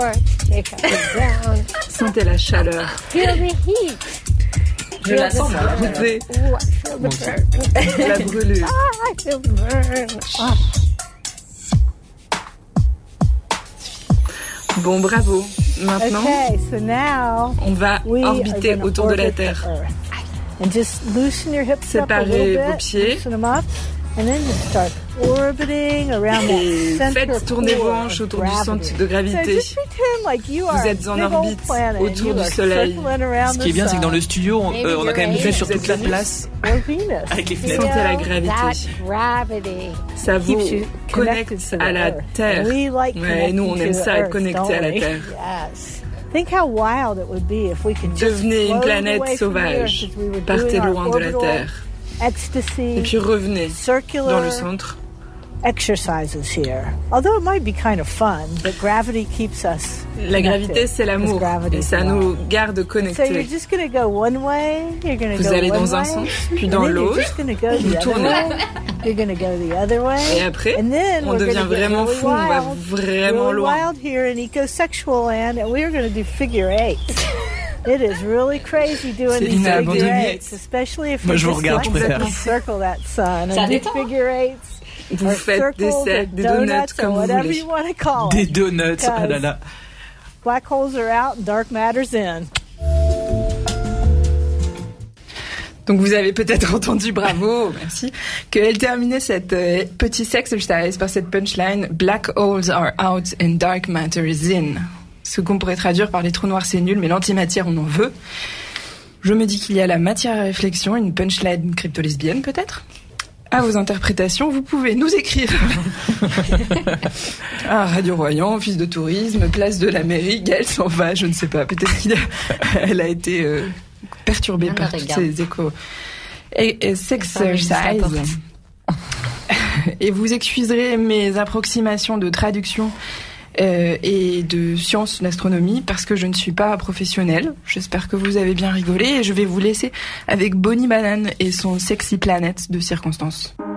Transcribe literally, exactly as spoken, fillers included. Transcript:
Sentez la chaleur. Je la sens, moi. Goûtez la brûlure. Bon, bravo. Maintenant, Okay, so now on va we orbiter are gonna autour de la orbit the Terre. Earth. And just loosen your hips up a little Séparez bit. vos pieds. Loosen them up. And then just start orbiting around Et that center faites tourner vos core hanches of autour du gravity. centre de So gravité. just pretend like you are Vous êtes en a big old orbite planet and autour you du are soleil. circling around Ce qui est bien, the c'est que dans sun. le studio, on, euh, on a quand même vue sur toute la place Or Venus. avec les Sentez fenêtres. la gravité. Ça vous Keeps you connecte connected to the à la earth. Terre. And we like Ouais, et nous, on connecting aime to the ça, être earth, connecté à la don't we? Terre. Yes. Think how wild it would be if we could just Devenez une float planète away from the earth sauvage. as we were Partez doing our loin de la orbital Terre. Ecstasy, Et puis revenez circular dans le centre. exercises here. Although it might be kind of fun, but gravity keeps us La gravité, connected, c'est l'amour. 'cause gravity Et is ça love. nous garde So you're connectés. just going to go one way, you're going to Vous go allez one dans un way, sens, puis and dans then you're l'autre. just going to go Vous the other tournez. way. You're going to go the other way. Et après, And then on we're devient gonna get vraiment really fou, on va wild, vraiment really loin. wild here in ecosexual land, and we're going to do figure eight. It is really crazy doing C'est these figure inabandonné. eights, especially if Moi, you je vous just regarde, je like préfère. to circle that sun Ça and do détend. figure eights. Vous or faites des circles cercles, or des donuts, donuts comme or vous whatever voulez. you want to call Des it. donuts, ah là là. Black holes are out and dark matter's in. Donc vous avez peut-être entendu, bravo, merci, qu'elle terminait cette euh, petit sexe juste à par cette punchline « Black holes are out and dark matter is in ». Ce qu'on pourrait traduire par « les trous noirs c'est nul, mais l'antimatière on en veut ». Je me dis qu'il y a la matière à réflexion, une punchline crypto-lesbienne peut-être. À vos interprétations, vous pouvez nous écrire à Radio Royan, Office de tourisme, place de la mairie, Gaëlle s'en va, je ne sais pas, peut-être qu'elle a été euh, perturbée Non, par mais tous regarde. ces échos. Et, et sex Enfin, juste la porte. Et vous excuserez mes approximations de traduction euh, et de sciences d'astronomie parce que je ne suis pas professionnelle. J'espère que vous avez bien rigolé et je vais vous laisser avec Bonnie Banane et son Sexy Planet de circonstance.